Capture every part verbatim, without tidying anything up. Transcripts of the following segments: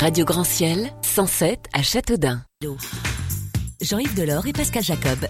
Radio Grand Ciel, cent sept à Châteaudun. Jean-Yves Delors et Pascal Jacob.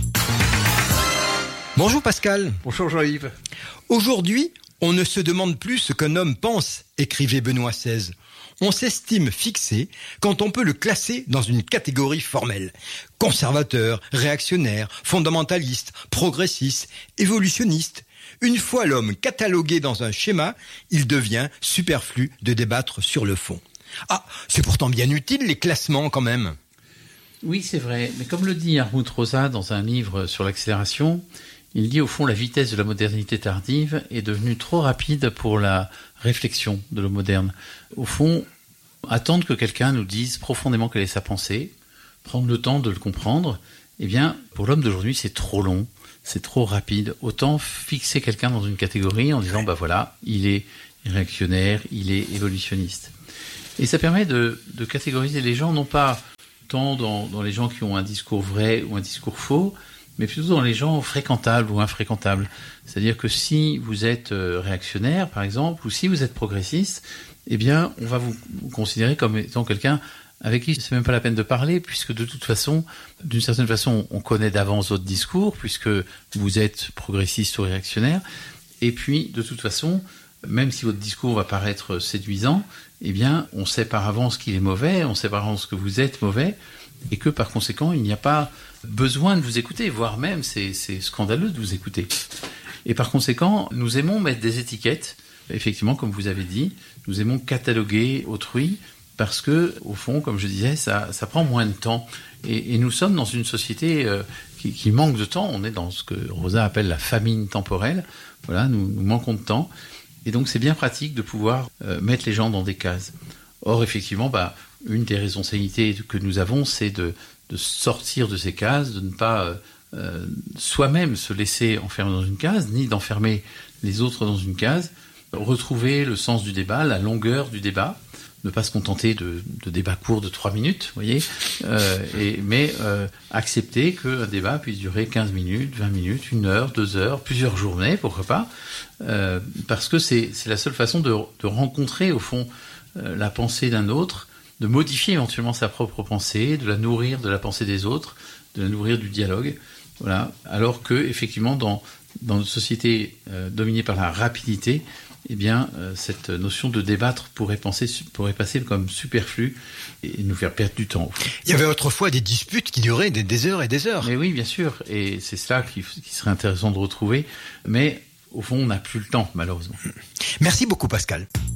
Bonjour Pascal. Bonjour Jean-Yves. Aujourd'hui, on ne se demande plus ce qu'un homme pense, écrivait Benoît seize. On s'estime fixé quand on peut le classer dans une catégorie formelle. Conservateur, réactionnaire, fondamentaliste, progressiste, évolutionniste. Une fois l'homme catalogué dans un schéma, il devient superflu de débattre sur le fond. Ah, c'est pourtant bien utile les classements quand même. Oui, c'est vrai. Mais comme le dit Hartmut Rosa dans un livre sur l'accélération, il dit au fond la vitesse de la modernité tardive est devenue trop rapide pour la réflexion de l'homme moderne. Au fond, attendre que quelqu'un nous dise profondément quelle est sa pensée, prendre le temps de le comprendre, eh bien, pour l'homme d'aujourd'hui, c'est trop long, c'est trop rapide. Autant fixer quelqu'un dans une catégorie en disant, bah voilà, il est réactionnaire, il est évolutionniste. Et ça permet de, de catégoriser les gens, non pas tant dans, dans les gens qui ont un discours vrai ou un discours faux, mais plutôt dans les gens fréquentables ou infréquentables. C'est-à-dire que si vous êtes réactionnaire, par exemple, ou si vous êtes progressiste, eh bien, on va vous considérer comme étant quelqu'un avec qui c'est même pas la peine de parler, puisque de toute façon, d'une certaine façon, on connaît d'avance votre discours, puisque vous êtes progressiste ou réactionnaire. Et puis, de toute façon, même si votre discours va paraître séduisant, eh bien, on sait par avance qu'il est mauvais, on sait par avance que vous êtes mauvais, et que par conséquent, il n'y a pas besoin de vous écouter, voire même c'est, c'est scandaleux de vous écouter. Et par conséquent, nous aimons mettre des étiquettes, effectivement, comme vous avez dit, nous aimons cataloguer autrui, parce que, au fond, comme je disais, ça, ça prend moins de temps. Et, et nous sommes dans une société euh, qui, qui manque de temps, on est dans ce que Rosa appelle la famine temporelle, voilà, nous, nous manquons de temps. Et donc, c'est bien pratique de pouvoir euh, mettre les gens dans des cases. Or, effectivement, bah, une des responsabilités que nous avons, c'est de, de sortir de ces cases, de ne pas euh, soi-même se laisser enfermer dans une case, ni d'enfermer les autres dans une case. Retrouver le sens du débat, la longueur du débat, ne pas se contenter de, de débats courts de trois minutes, vous voyez, euh, et, mais euh, accepter qu'un débat puisse durer quinze minutes, vingt minutes, une heure, deux heures, plusieurs journées, pourquoi pas, euh, parce que c'est, c'est la seule façon de, de rencontrer, au fond, euh, la pensée d'un autre, de modifier éventuellement sa propre pensée, de la nourrir de la pensée des autres, de la nourrir du dialogue, voilà, alors que, effectivement, dans, dans une société euh, dominée par la rapidité, eh bien, euh, cette notion de débattre pourrait, penser, pourrait passer comme superflu et nous faire perdre du temps. Il y avait autrefois des disputes qui duraient des, des heures et des heures. Mais oui, bien sûr, et c'est cela qui, qui serait intéressant de retrouver, mais au fond, on n'a plus le temps, malheureusement. Merci beaucoup, Pascal.